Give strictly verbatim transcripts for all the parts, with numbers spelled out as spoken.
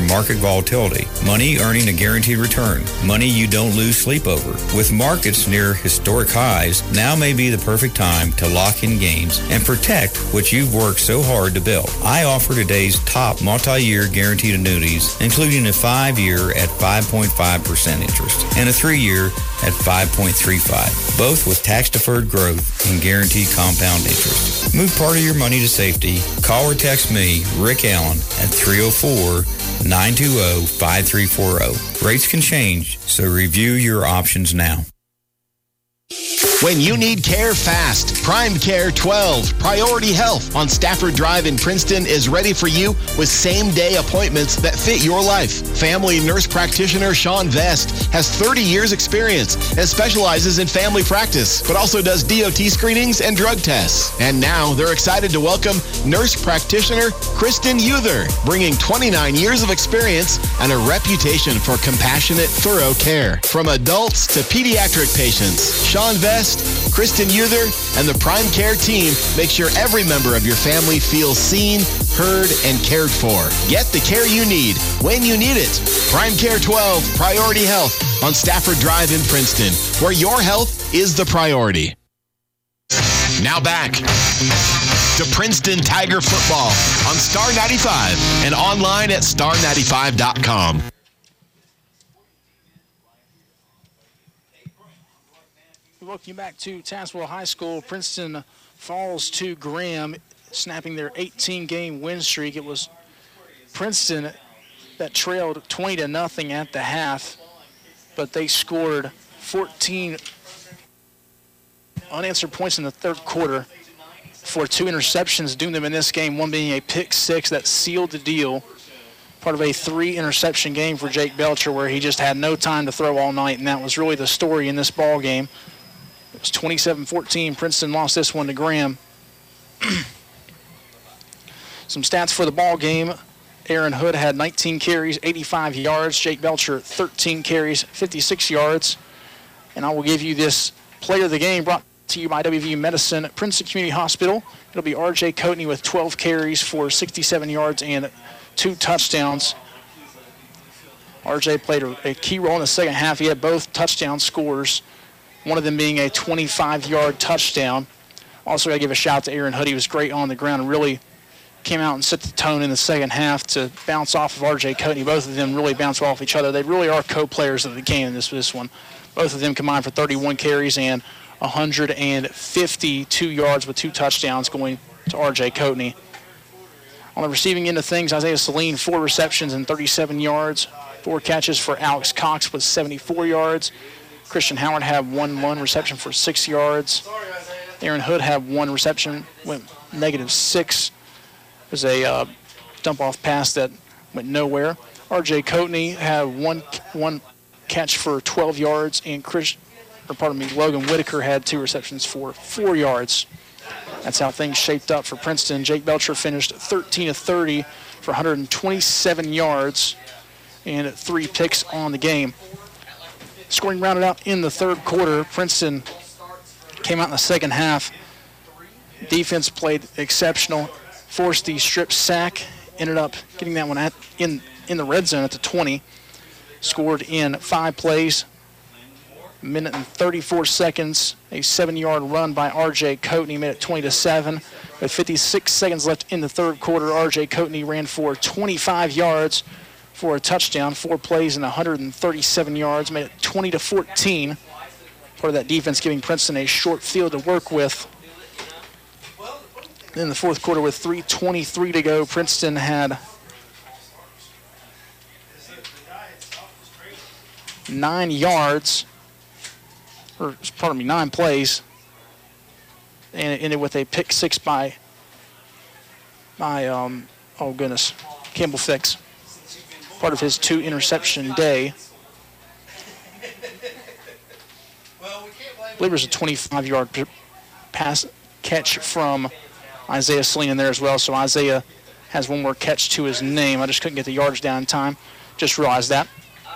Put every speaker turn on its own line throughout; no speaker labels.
from market volatility. Money earning a guaranteed return. Money you don't lose sleep over. With markets near historic highs, now may be the perfect time to lock in gains and protect what you've worked so hard to build. I offer today's top multi-year guaranteed annuities, including a five-year at five point five percent interest and a three-year at five point three five, both with tax-deferred growth and guaranteed compound interest. Move part of your money to safety. Call or text me, Rick Allen, at three oh four, nine two oh, five three four oh. Rates can change, so review your options now.
When you need care fast, Prime Care twelve Priority Health on Stafford Drive in Princeton is ready for you with same-day appointments that fit your life. Family nurse practitioner Sean Vest has thirty years experience and specializes in family practice, but also does D O T screenings and drug tests. And now they're excited to welcome nurse practitioner Kristen Euther, bringing twenty-nine years of experience and a reputation for compassionate, thorough care. From adults to pediatric patients, Sean Vest, Kristen Euther, and the Prime Care team make sure every member of your family feels seen, heard, and cared for. Get the care you need when you need it. Prime Care twelve Priority Health on Stafford Drive in Princeton, where your health is the priority. Now back to Princeton Tiger football on Star ninety-five and online at star ninety-five dot com.
Welcome you back to Tazewell High School. Princeton falls to Graham, snapping their eighteen-game win streak. It was Princeton that trailed twenty to nothing at the half, but they scored fourteen unanswered points in the third quarter for two interceptions, doomed them in this game, one being a pick six that sealed the deal. Part of a three-interception game for Jake Belcher, where he just had no time to throw all night, and that was really the story in this ball game. It was twenty-seven fourteen. Princeton lost this one to Graham. Some stats for the ball game. Aaron Hood had nineteen carries, eighty-five yards. Jake Belcher, thirteen carries, fifty-six yards. And I will give you this player of the game brought to you by W V U Medicine at Princeton Community Hospital. It'll be R J Coatney with twelve carries for sixty-seven yards and two touchdowns. R J played a, a key role in the second half. He had both touchdown scores, one of them being a twenty-five-yard touchdown. Also, got to give a shout out to Aaron Hood. He was great on the ground and really came out and set the tone in the second half to bounce off of R J Coatney. Both of them really bounce off each other. They really are co-players of the game in this, this one. Both of them combined for thirty-one carries and one hundred fifty-two yards with two touchdowns going to R J Coatney. On the receiving end of things, Isaiah Saline, four receptions and thirty-seven yards. Four catches for Alex Cox with seventy-four yards. Christian Howard had one one reception for six yards. Aaron Hood had one reception, went negative six. It was a uh, dump-off pass that went nowhere. R J Coatney had one one catch for twelve yards, and Chris, or pardon me, Logan Whitaker had two receptions for four yards. That's how things shaped up for Princeton. Jake Belcher finished thirteen of thirty for one hundred twenty-seven yards and three picks on the game. Scoring rounded out in the third quarter. Princeton came out in the second half. Defense played exceptional, forced the strip sack, ended up getting that one at, in, in the red zone at the twenty. Scored in five plays, a minute and thirty-four seconds. A seven-yard run by R J Coatney made it twenty to seven. With fifty-six seconds left in the third quarter, R J Coatney ran for twenty-five yards for a touchdown. Four plays and one hundred thirty-seven yards, made it twenty to fourteen. Part of that defense giving Princeton a short field to work with. In the fourth quarter, with three twenty-three to go, Princeton had nine yards, or pardon me, nine plays, and it ended with a pick six by, by um, oh goodness, Campbell Fix. Part of his two interception day. I believe there's a twenty-five-yard pass catch from Isaiah Saline in there as well. So Isaiah has one more catch to his name. I just couldn't get the yardage down in time. Just realized that.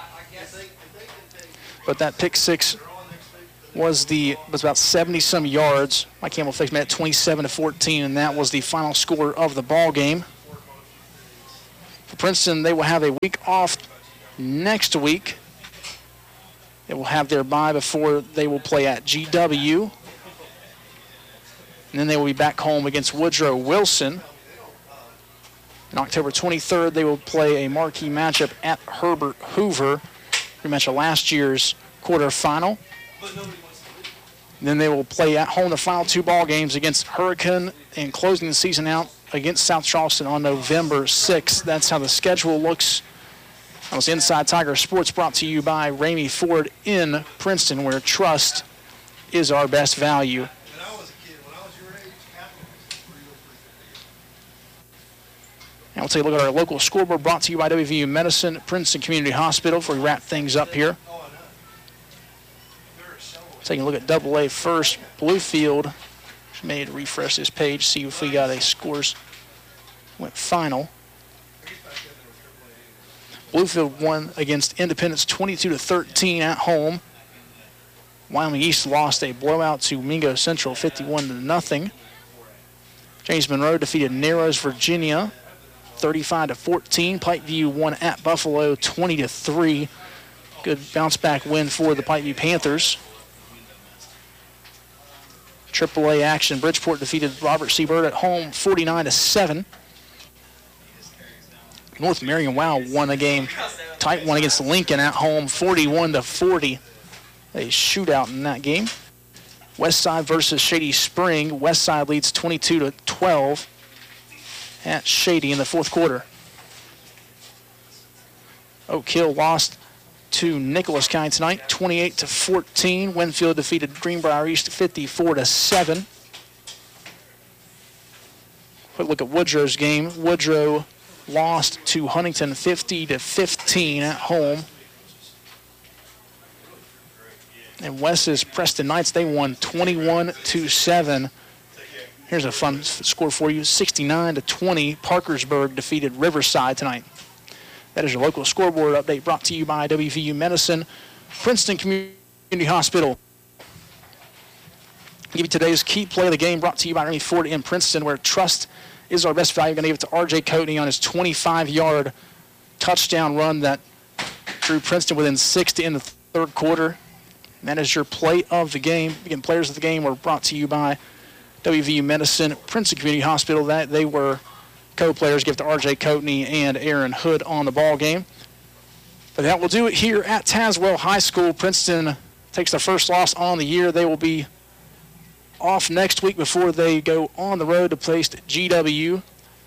But that pick six was the was about seventy-some yards. My Campbell Fix made it twenty-seven to fourteen, and that was the final score of the ball game. For Princeton, they will have a week off next week. They will have their bye before they will play at G W. And then they will be back home against Woodrow Wilson. On October twenty-third, they will play a marquee matchup at Herbert Hoover, rematch of last year's quarterfinal. And then they will play at home the final two ball games against Hurricane and closing the season out against South Charleston on November sixth. That's how the schedule looks. That was Inside Tiger Sports, brought to you by Ramey Ford in Princeton, where trust is our best value. Now we'll take a look at our local scoreboard, brought to you by W V U Medicine, Princeton Community Hospital, before we wrap things up here. Taking a look at double A first. Bluefield, may to refresh this page, see if we got a scores went final. Bluefield won against Independence twenty-two to thirteen at home. Wyoming East lost a blowout to Mingo Central fifty-one to nothing. James Monroe defeated Narrows, Virginia thirty-five to fourteen. Pikeview won at Buffalo twenty to three. Good bounce back win for the Pikeview Panthers. triple A action. Bridgeport defeated Robert C. Byrd at home forty-nine to seven. North Marion Wow won a game. Tight one against Lincoln at home forty-one to forty. A shootout in that game. Westside versus Shady Spring. Westside leads twenty-two to twelve at Shady in the fourth quarter. Oak Hill lost to Nicholas County tonight, twenty-eight to fourteen. Winfield defeated Greenbrier East fifty-four to seven. Quick look at Woodrow's game. Woodrow lost to Huntington fifty to fifteen at home. And Wes's Preston Knights, they won twenty-one to seven. Here's a fun score for you, sixty-nine to twenty. Parkersburg defeated Riverside tonight. That is your local scoreboard update, brought to you by W V U Medicine, Princeton Community Hospital. I'll give you today's key play of the game, brought to you by Ramey Ford in Princeton, where trust is our best value. We're going to give it to R J Coatney on his twenty-five-yard touchdown run that drew Princeton within sixty in the third quarter. And that is your play of the game. Again, players of the game were brought to you by W V U Medicine, Princeton Community Hospital. That they were co-players. Give it to R J Coatney and Aaron Hood on the ball game. But that will do it here at Tazewell High School. Princeton takes their first loss on the year. They will be off next week before they go on the road to play G W.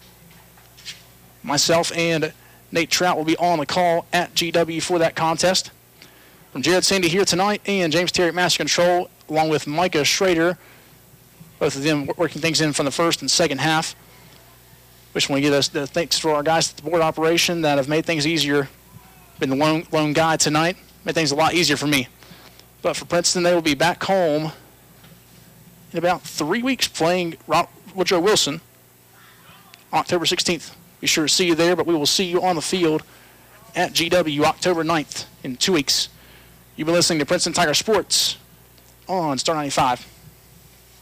Myself and Nate Trout will be on the call at G W for that contest. From Jared Sandy here tonight and James Terry at Master Control, along with Micah Schrader, both of them working things in from the first and second half. Wish want to give us the thanks to our guys at the board operation that have made things easier. Been the lone, lone guy tonight, made things a lot easier for me. But for Princeton, they will be back home in about three weeks playing Woodrow Wilson, October sixteenth. Be sure to see you there, but we will see you on the field at G W October ninth in two weeks. You've been listening to Princeton Tiger Sports on Star ninety-five.